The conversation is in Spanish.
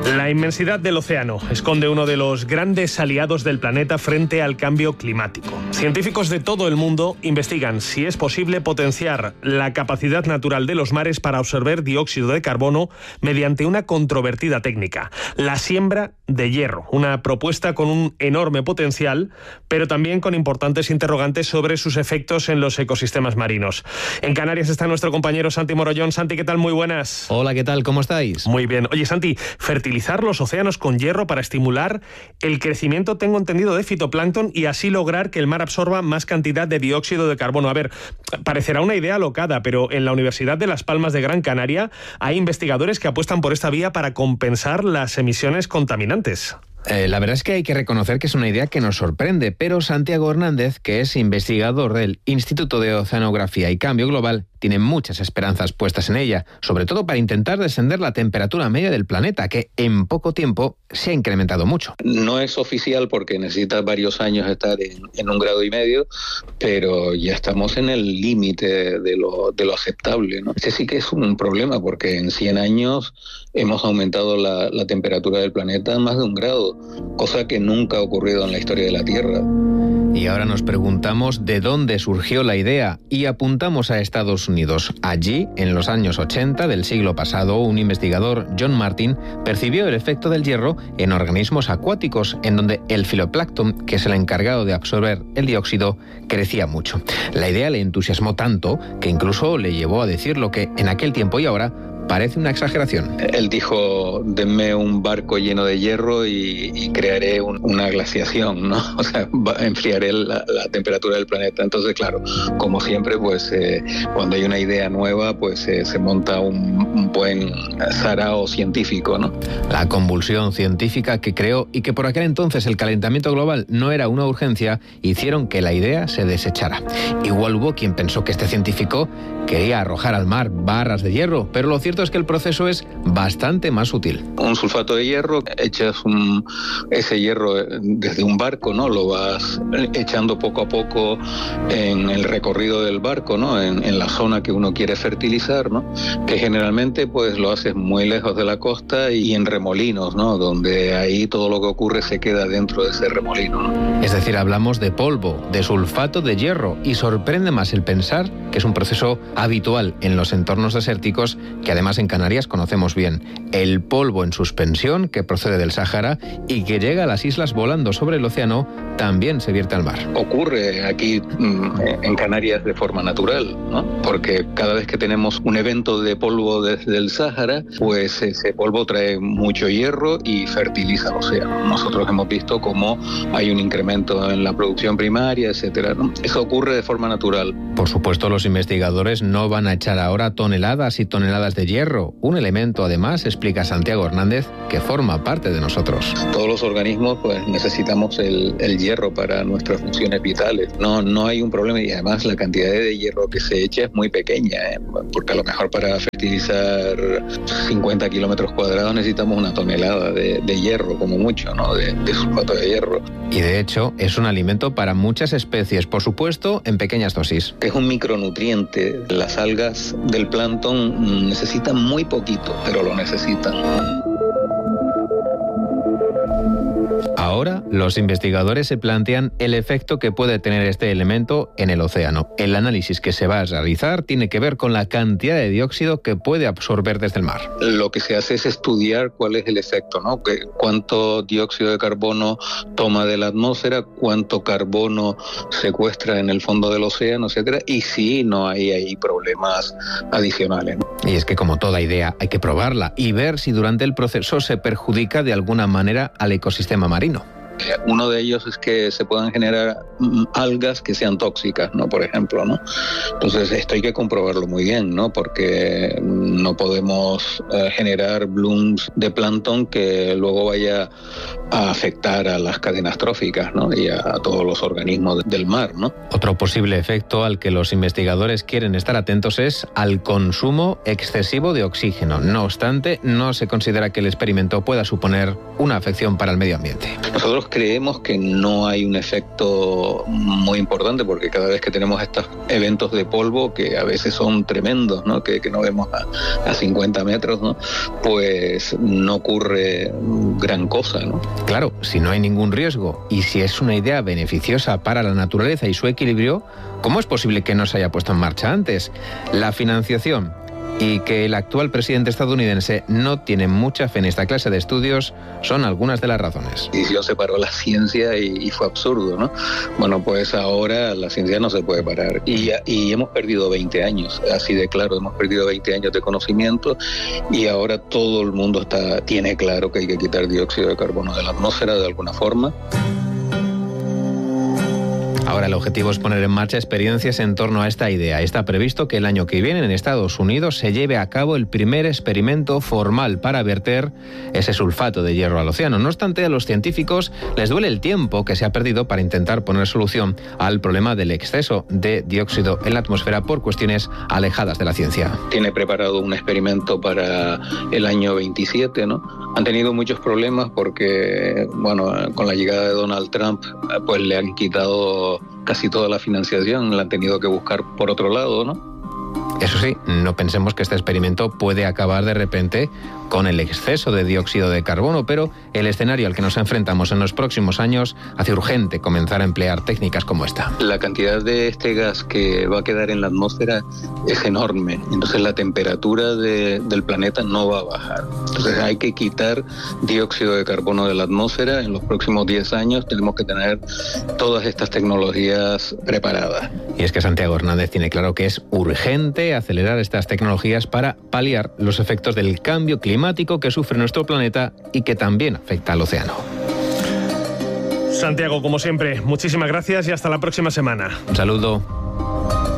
La inmensidad del océano esconde uno de los grandes aliados del planeta frente al cambio climático. Científicos de todo el mundo investigan si es posible potenciar la capacidad natural de los mares para absorber dióxido de carbono mediante una controvertida técnica, la siembra de hierro, una propuesta con un enorme potencial, pero también con importantes interrogantes sobre sus efectos en los ecosistemas marinos. En Canarias está nuestro compañero Santi Morollón. Santi, ¿qué tal? Muy buenas. Hola, ¿qué tal? ¿Cómo estáis? Muy bien. Oye, Santi, fertilizar los océanos con hierro para estimular el crecimiento, tengo entendido, de fitoplancton y así lograr que el mar absorba más cantidad de dióxido de carbono. A ver, parecerá una idea alocada, pero en la Universidad de Las Palmas de Gran Canaria hay investigadores que apuestan por esta vía para compensar las emisiones contaminantes. La verdad es que hay que reconocer que es una idea que nos sorprende, pero Santiago Hernández, que es investigador del Instituto de Oceanografía y Cambio Global, tiene muchas esperanzas puestas en ella, sobre todo para intentar descender la temperatura media del planeta, que en poco tiempo se ha incrementado mucho. No es oficial porque necesita varios años estar en 1,5 grados, pero ya estamos en el límite de lo aceptable, ¿no? Este sí que es un problema porque en 100 años hemos aumentado la temperatura del planeta más de 1 grado, cosa que nunca ha ocurrido en la historia de la Tierra. Y ahora nos preguntamos de dónde surgió la idea y apuntamos a Estados Unidos. Allí, en los años 80 del siglo pasado, un investigador, John Martin, percibió el efecto del hierro en organismos acuáticos, en donde el fitoplancton, que es el encargado de absorber el dióxido, crecía mucho. La idea le entusiasmó tanto que incluso le llevó a decir lo que en aquel tiempo y ahora parece una exageración. Él dijo, denme un barco lleno de hierro y crearé una glaciación, ¿no? O sea, enfriaré la temperatura del planeta. Entonces, claro, como siempre, pues cuando hay una idea nueva, pues se monta un buen sarao científico, ¿no? La convulsión científica que creó y que por aquel entonces el calentamiento global no era una urgencia, hicieron que la idea se desechara. Igual hubo quien pensó que este científico quería arrojar al mar barras de hierro, pero lo cierto es que el proceso es bastante más sutil. Un sulfato de hierro, echas ese hierro desde un barco, ¿no? Lo vas echando poco a poco en el recorrido del barco, ¿no? En la zona que uno quiere fertilizar, ¿no? Que generalmente pues lo haces muy lejos de la costa y en remolinos, ¿no? Donde ahí todo lo que ocurre se queda dentro de ese remolino, ¿no? Es decir, hablamos de polvo, de sulfato de hierro, y sorprende más el pensar que es un proceso habitual en los entornos desérticos que además en Canarias conocemos bien. El polvo en suspensión que procede del Sáhara y que llega a las islas volando sobre el océano también se vierte al mar. Ocurre aquí en Canarias de forma natural, ¿no? Porque cada vez que tenemos un evento de polvo desde el Sáhara, pues ese polvo trae mucho hierro y fertiliza el océano. Nosotros hemos visto cómo hay un incremento en la producción primaria, etcétera, ¿no? Eso ocurre de forma natural. Por supuesto, los investigadores no van a echar ahora toneladas y toneladas de hierro, un elemento además, explica Santiago Hernández, que forma parte de nosotros. Todos los organismos pues necesitamos el hierro para nuestras funciones vitales. No hay un problema y además la cantidad de hierro que se echa es muy pequeña, porque a lo mejor para fertilizar 50 kilómetros cuadrados necesitamos 1 tonelada de hierro como mucho, ¿no? De sulfato de hierro. Y de hecho es un alimento para muchas especies, por supuesto en pequeñas dosis. Es un micronutriente. Las algas del plancton necesitan muy poquito, pero lo necesitan. Ahora, los investigadores se plantean el efecto que puede tener este elemento en el océano. El análisis que se va a realizar tiene que ver con la cantidad de dióxido que puede absorber desde el mar. Lo que se hace es estudiar cuál es el efecto, ¿no? Cuánto dióxido de carbono toma de la atmósfera, cuánto carbono secuestra en el fondo del océano, etcétera, y si no hay ahí problemas adicionales, ¿no? Y es que como toda idea hay que probarla y ver si durante el proceso se perjudica de alguna manera al ecosistema marino. Uno de ellos es que se puedan generar algas que sean tóxicas, ¿no? Por ejemplo, ¿no? Entonces esto hay que comprobarlo muy bien, ¿no? Porque no podemos generar blooms de plancton que luego vaya a afectar a las cadenas tróficas, ¿no? Y a todos los organismos del mar, ¿no? Otro posible efecto al que los investigadores quieren estar atentos es al consumo excesivo de oxígeno. No obstante, no se considera que el experimento pueda suponer una afección para el medio ambiente. Nosotros creemos que no hay un efecto muy importante, porque cada vez que tenemos estos eventos de polvo, que a veces son tremendos, ¿no? Que no vemos a 50 metros, ¿no? Pues no ocurre gran cosa, ¿no? Claro, si no hay ningún riesgo y si es una idea beneficiosa para la naturaleza y su equilibrio, ¿cómo es posible que no se haya puesto en marcha antes? La financiación y que el actual presidente estadounidense no tiene mucha fe en esta clase de estudios son algunas de las razones. Y se paró la ciencia y fue absurdo, ¿no? Bueno, pues ahora la ciencia no se puede parar y hemos perdido 20 años, así de claro, hemos perdido 20 años de conocimiento y ahora todo el mundo tiene claro que hay que quitar dióxido de carbono de la atmósfera de alguna forma. Ahora el objetivo es poner en marcha experiencias en torno a esta idea. Está previsto que el año que viene en Estados Unidos se lleve a cabo el primer experimento formal para verter ese sulfato de hierro al océano. No obstante, a los científicos les duele el tiempo que se ha perdido para intentar poner solución al problema del exceso de dióxido en la atmósfera por cuestiones alejadas de la ciencia. Tiene preparado un experimento para el año 27, ¿no? Han tenido muchos problemas porque, bueno, con la llegada de Donald Trump, pues le han quitado casi toda la financiación, la han tenido que buscar por otro lado, ¿no? Eso sí, no pensemos que este experimento puede acabar de repente con el exceso de dióxido de carbono, pero el escenario al que nos enfrentamos en los próximos años hace urgente comenzar a emplear técnicas como esta. La cantidad de este gas que va a quedar en la atmósfera es enorme, entonces la temperatura del planeta no va a bajar. Entonces hay que quitar dióxido de carbono de la atmósfera. En los próximos 10 años tenemos que tener todas estas tecnologías preparadas. Y es que Santiago Hernández tiene claro que es urgente acelerar estas tecnologías para paliar los efectos del cambio climático que sufre nuestro planeta y que también afecta al océano. Santiago, como siempre, muchísimas gracias y hasta la próxima semana. Un saludo.